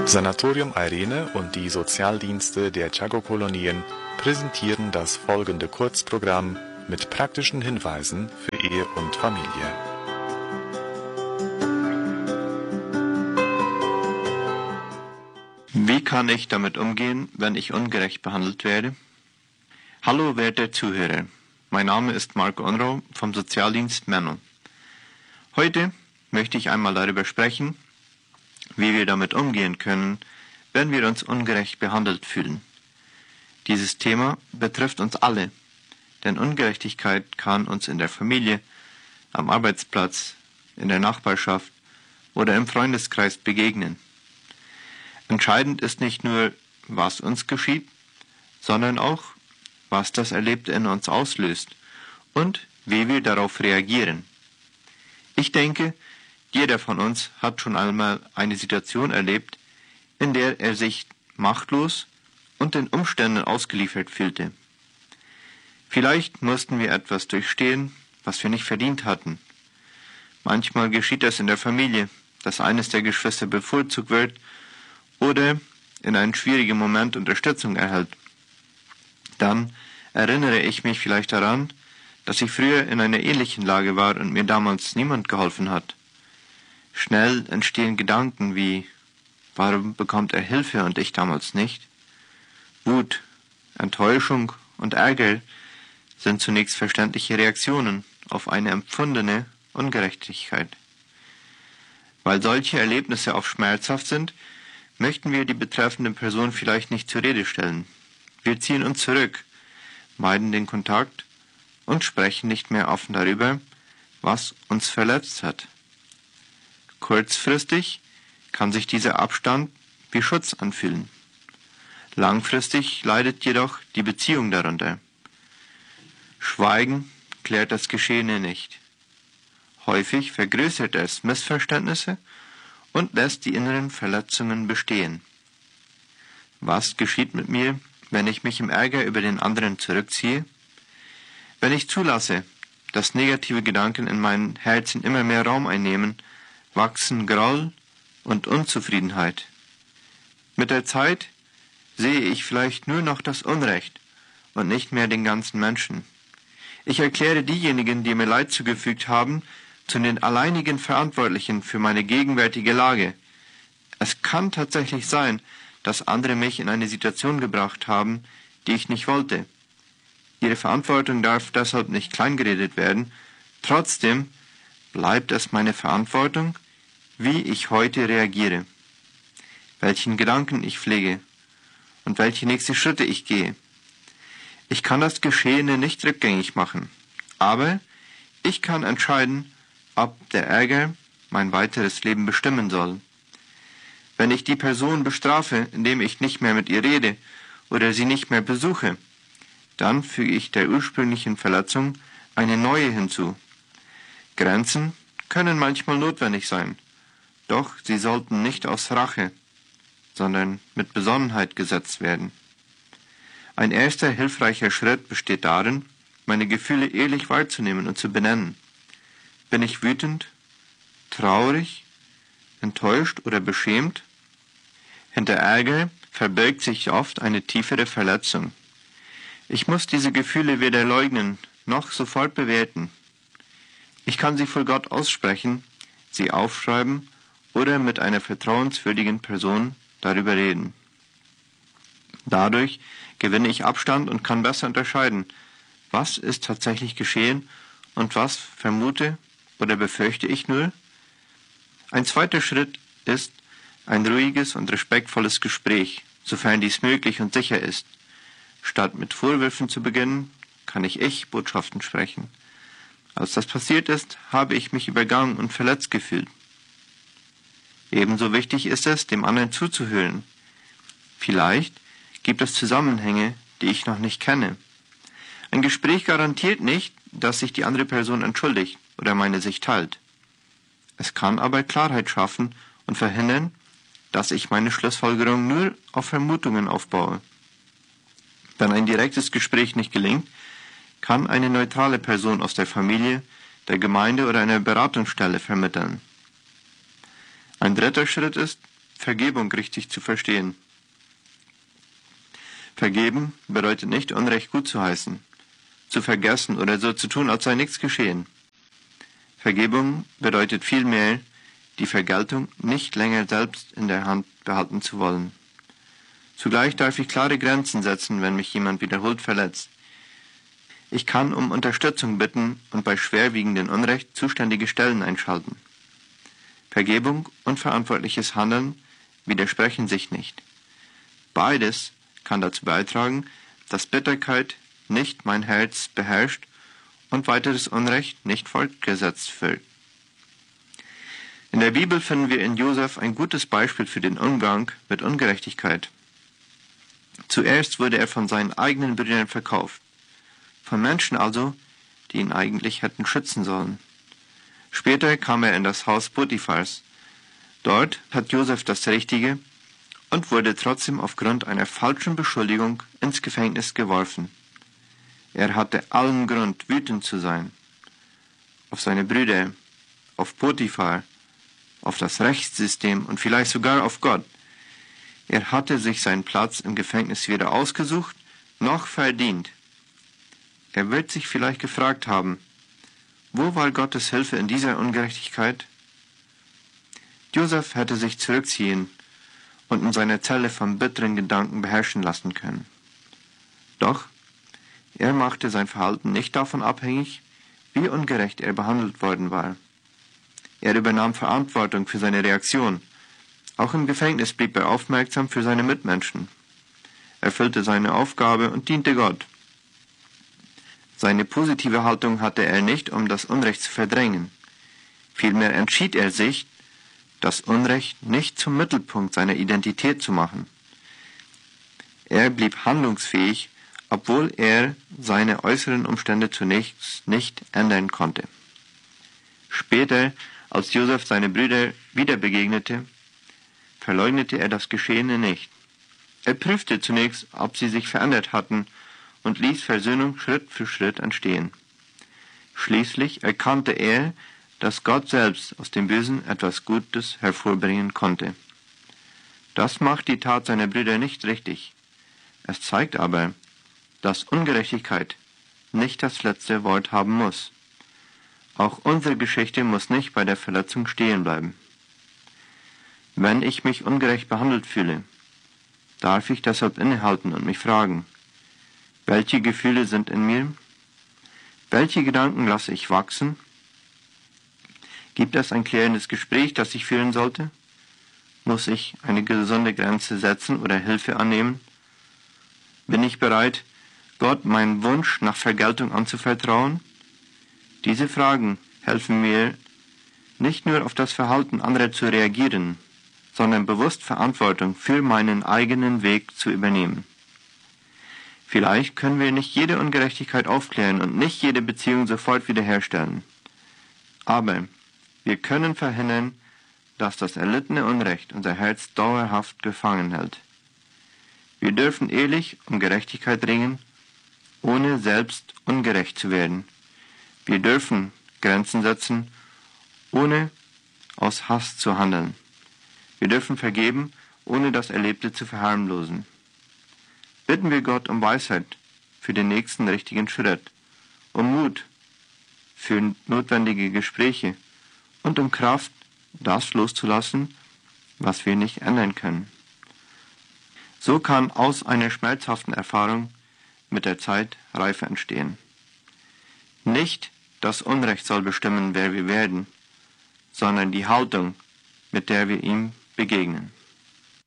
Sanatorium Irene und die Sozialdienste der Chaco-Kolonien präsentieren das folgende Kurzprogramm mit praktischen Hinweisen für Ehe und Familie. Wie kann ich damit umgehen, wenn ich ungerecht behandelt werde? Hallo, werte Zuhörer. Mein Name ist Marco Unruh vom Sozialdienst Menno. Heute möchte ich einmal darüber sprechen, wie wir damit umgehen können, wenn wir uns ungerecht behandelt fühlen. Dieses Thema betrifft uns alle, denn Ungerechtigkeit kann uns in der Familie, am Arbeitsplatz, in der Nachbarschaft oder im Freundeskreis begegnen. Entscheidend ist nicht nur, was uns geschieht, sondern auch, was das Erlebte in uns auslöst und wie wir darauf reagieren. Ich denke, jeder von uns hat schon einmal eine Situation erlebt, in der er sich machtlos und den Umständen ausgeliefert fühlte. Vielleicht mussten wir etwas durchstehen, was wir nicht verdient hatten. Manchmal geschieht das in der Familie, dass eines der Geschwister bevorzugt wird oder in einem schwierigen Moment Unterstützung erhält. Dann erinnere ich mich vielleicht daran, dass ich früher in einer ähnlichen Lage war und mir damals niemand geholfen hat. Schnell entstehen Gedanken wie, warum bekommt er Hilfe und ich damals nicht? Wut, Enttäuschung und Ärger sind zunächst verständliche Reaktionen auf eine empfundene Ungerechtigkeit. Weil solche Erlebnisse oft schmerzhaft sind, möchten wir die betreffende Person vielleicht nicht zur Rede stellen. Wir ziehen uns zurück, meiden den Kontakt und sprechen nicht mehr offen darüber, was uns verletzt hat. Kurzfristig kann sich dieser Abstand wie Schutz anfühlen. Langfristig leidet jedoch die Beziehung darunter. Schweigen klärt das Geschehene nicht. Häufig vergrößert es Missverständnisse und lässt die inneren Verletzungen bestehen. Was geschieht mit mir, wenn ich mich im Ärger über den anderen zurückziehe? Wenn ich zulasse, dass negative Gedanken in meinem Herzen immer mehr Raum einnehmen, wachsen Groll und Unzufriedenheit. Mit der Zeit sehe ich vielleicht nur noch das Unrecht und nicht mehr den ganzen Menschen. Ich erkläre diejenigen, die mir Leid zugefügt haben, zu den alleinigen Verantwortlichen für meine gegenwärtige Lage. Es kann tatsächlich sein, dass andere mich in eine Situation gebracht haben, die ich nicht wollte. Ihre Verantwortung darf deshalb nicht kleingeredet werden. Trotzdem bleibt es meine Verantwortung, wie ich heute reagiere, welchen Gedanken ich pflege und welche nächsten Schritte ich gehe. Ich kann das Geschehene nicht rückgängig machen, aber ich kann entscheiden, ob der Ärger mein weiteres Leben bestimmen soll. Wenn ich die Person bestrafe, indem ich nicht mehr mit ihr rede oder sie nicht mehr besuche, dann füge ich der ursprünglichen Verletzung eine neue hinzu. Grenzen können manchmal notwendig sein, doch sie sollten nicht aus Rache, sondern mit Besonnenheit gesetzt werden. Ein erster hilfreicher Schritt besteht darin, meine Gefühle ehrlich wahrzunehmen und zu benennen. Bin ich wütend, traurig, enttäuscht oder beschämt? Hinter Ärger verbirgt sich oft eine tiefere Verletzung. Ich muss diese Gefühle weder leugnen noch sofort bewerten. Ich kann sie vor Gott aussprechen, sie aufschreiben oder mit einer vertrauenswürdigen Person darüber reden. Dadurch gewinne ich Abstand und kann besser unterscheiden, was ist tatsächlich geschehen und was vermute oder befürchte ich nur. Ein zweiter Schritt ist ein ruhiges und respektvolles Gespräch, sofern dies möglich und sicher ist. Statt mit Vorwürfen zu beginnen, kann ich Botschaften sprechen. Als das passiert ist, habe ich mich übergangen und verletzt gefühlt. Ebenso wichtig ist es, dem anderen zuzuhören. Vielleicht gibt es Zusammenhänge, die ich noch nicht kenne. Ein Gespräch garantiert nicht, dass sich die andere Person entschuldigt oder meine Sicht teilt. Es kann aber Klarheit schaffen und verhindern, dass ich meine Schlussfolgerung nur auf Vermutungen aufbaue. Wenn ein direktes Gespräch nicht gelingt, kann eine neutrale Person aus der Familie, der Gemeinde oder einer Beratungsstelle vermitteln. Ein dritter Schritt ist, Vergebung richtig zu verstehen. Vergeben bedeutet nicht, Unrecht gut zu heißen, zu vergessen oder so zu tun, als sei nichts geschehen. Vergebung bedeutet vielmehr, die Vergeltung nicht länger selbst in der Hand behalten zu wollen. Zugleich darf ich klare Grenzen setzen, wenn mich jemand wiederholt verletzt. Ich kann um Unterstützung bitten und bei schwerwiegendem Unrecht zuständige Stellen einschalten. Vergebung und verantwortliches Handeln widersprechen sich nicht. Beides kann dazu beitragen, dass Bitterkeit nicht mein Herz beherrscht und weiteres Unrecht nicht fortgesetzt wird. In der Bibel finden wir in Josef ein gutes Beispiel für den Umgang mit Ungerechtigkeit. Zuerst wurde er von seinen eigenen Brüdern verkauft, von Menschen also, die ihn eigentlich hätten schützen sollen. Später kam er in das Haus Potiphars. Dort hat Josef das Richtige und wurde trotzdem aufgrund einer falschen Beschuldigung ins Gefängnis geworfen. Er hatte allen Grund, wütend zu sein. Auf seine Brüder, auf Potiphar, auf das Rechtssystem und vielleicht sogar auf Gott. Er hatte sich seinen Platz im Gefängnis weder ausgesucht noch verdient. Er wird sich vielleicht gefragt haben, wo war Gottes Hilfe in dieser Ungerechtigkeit? Josef hätte sich zurückziehen und in seiner Zelle von bitteren Gedanken beherrschen lassen können. Doch er machte sein Verhalten nicht davon abhängig, wie ungerecht er behandelt worden war. Er übernahm Verantwortung für seine Reaktion. Auch im Gefängnis blieb er aufmerksam für seine Mitmenschen, erfüllte seine Aufgabe und diente Gott. Seine positive Haltung hatte er nicht, um das Unrecht zu verdrängen. Vielmehr entschied er sich, das Unrecht nicht zum Mittelpunkt seiner Identität zu machen. Er blieb handlungsfähig, obwohl er seine äußeren Umstände zunächst nicht ändern konnte. Später, als Josef seine Brüder wieder begegnete, verleugnete er das Geschehene nicht. Er prüfte zunächst, ob sie sich verändert hatten und ließ Versöhnung Schritt für Schritt entstehen. Schließlich erkannte er, dass Gott selbst aus dem Bösen etwas Gutes hervorbringen konnte. Das macht die Tat seiner Brüder nicht richtig. Es zeigt aber, dass Ungerechtigkeit nicht das letzte Wort haben muss. Auch unsere Geschichte muss nicht bei der Verletzung stehen bleiben. Wenn ich mich ungerecht behandelt fühle, darf ich deshalb innehalten und mich fragen, welche Gefühle sind in mir? Welche Gedanken lasse ich wachsen? Gibt es ein klärendes Gespräch, das ich führen sollte? Muss ich eine gesunde Grenze setzen oder Hilfe annehmen? Bin ich bereit, Gott meinen Wunsch nach Vergeltung anzuvertrauen? Diese Fragen helfen mir, nicht nur auf das Verhalten anderer zu reagieren, sondern bewusst Verantwortung für meinen eigenen Weg zu übernehmen. Vielleicht können wir nicht jede Ungerechtigkeit aufklären und nicht jede Beziehung sofort wiederherstellen. Aber wir können verhindern, dass das erlittene Unrecht unser Herz dauerhaft gefangen hält. Wir dürfen ehrlich um Gerechtigkeit ringen, ohne selbst ungerecht zu werden. Wir dürfen Grenzen setzen, ohne aus Hass zu handeln. Wir dürfen vergeben, ohne das Erlebte zu verharmlosen. Bitten wir Gott um Weisheit für den nächsten richtigen Schritt, um Mut für notwendige Gespräche und um Kraft, das loszulassen, was wir nicht ändern können. So kann aus einer schmerzhaften Erfahrung mit der Zeit Reife entstehen. Nicht das Unrecht soll bestimmen, wer wir werden, sondern die Haltung, mit der wir ihm begegnen.